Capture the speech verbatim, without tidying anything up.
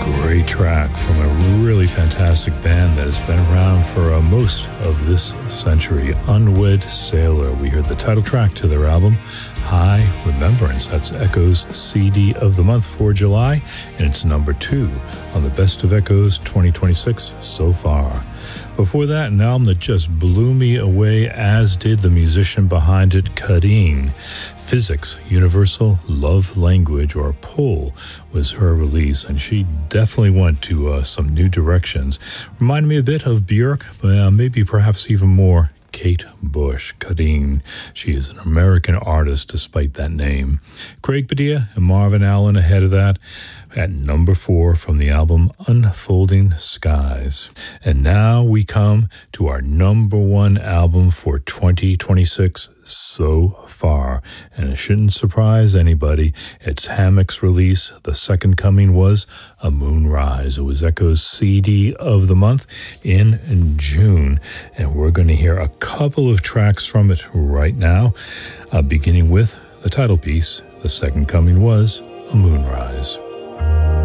Great track from a really fantastic band that has been around for uh, most of this century, Unwed Sailor. We heard the title track to their album, High Remembrance. That's Echo's C D of the month for July, and it's number two on the Best of Echoes twenty twenty-six so far. Before that, an album that just blew me away, as did the musician behind it, Kadeen. Physics, Universal Love Language, or Pull, was her release, and she definitely went to uh, some new directions. Reminded me a bit of Björk, but uh, maybe perhaps even more Kate Bush. Kadeen. She is an American artist despite that name. Craig Padilla and Marvin Allen ahead of that at number four from the album Unfolding Skies. And now we come to our number one album for twenty twenty-six so far. And it shouldn't surprise anybody. It's Hammock's release. The Second Coming was A Moonrise. It was Echo's C D of the month in June. And we're going to hear a couple of tracks from it right now, uh, beginning with the title piece. The Second Coming was A Moonrise.